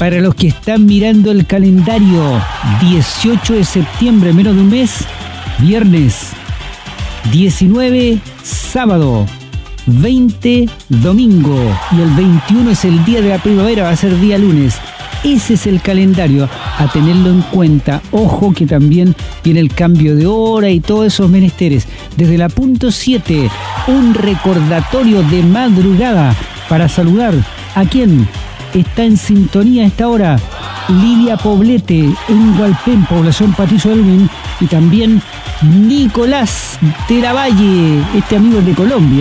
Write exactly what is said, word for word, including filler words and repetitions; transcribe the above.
Para los que están mirando el calendario, dieciocho de septiembre, menos de un mes, viernes, diecinueve, sábado, veinte, domingo, y el veintiuno es el día de la primavera, va a ser día lunes. Ese es el calendario a tenerlo en cuenta. Ojo que también viene el cambio de hora y todos esos menesteres. Desde la punto siete, un recordatorio de madrugada para saludar a quien está en sintonía a esta hora. Lidia Poblete en Hualpén, población Patricio Elwin, y también Nicolás de la Valle, este amigo de Colombia.